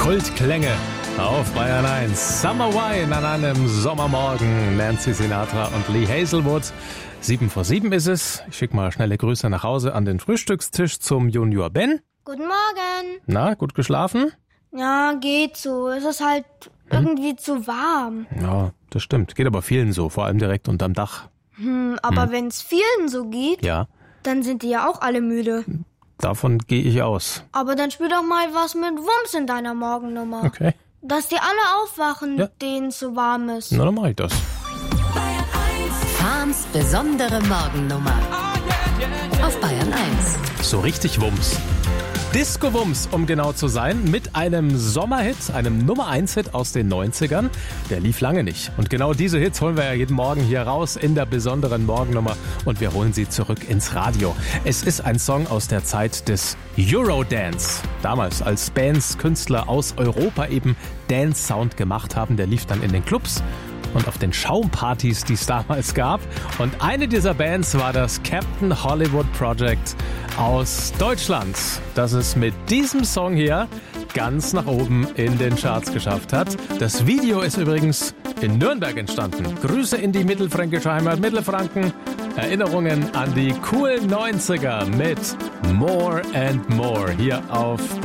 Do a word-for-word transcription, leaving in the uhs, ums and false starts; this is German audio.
Kultklänge auf Bayern eins. Summer Wine an einem Sommermorgen. Nancy Sinatra und Lee Hazelwood. Sieben vor sieben ist es. Ich schicke mal schnelle Grüße nach Hause an den Frühstückstisch zum Junior Ben. Guten Morgen. Na, gut geschlafen? Ja, geht so. Es ist halt hm? irgendwie zu warm. Ja, das stimmt. Geht aber vielen so, vor allem direkt unterm Dach. Hm, aber hm. wenn es vielen so geht, ja. dann sind die ja auch alle müde. Davon gehe ich aus. Aber dann spiel doch mal was mit Wumms in deiner Morgennummer. Okay. Dass die alle aufwachen, ja. denen es so warm ist. Na, dann mach ich das. Farms besondere Morgennummer auf Bayern eins. So richtig Wumms. Disco-Wumms, um genau zu sein, mit einem Sommerhit, einem Nummer eins Hit aus den neunzigern. Der lief lange nicht. Und genau diese Hits holen wir ja jeden Morgen hier raus in der besonderen Morgennummer und wir holen sie zurück ins Radio. Es ist ein Song aus der Zeit des Eurodance. Damals, als Bands, Künstler aus Europa eben Dance-Sound gemacht haben, der lief dann in den Clubs und auf den Schaumpartys, die es damals gab. Und eine dieser Bands war das Captain Hollywood Project aus Deutschland, das es mit diesem Song hier ganz nach oben in den Charts geschafft hat. Das Video ist übrigens in Nürnberg entstanden. Grüße in die mittelfränkische Heimat Mittelfranken. Erinnerungen an die coolen neunziger mit More and More hier auf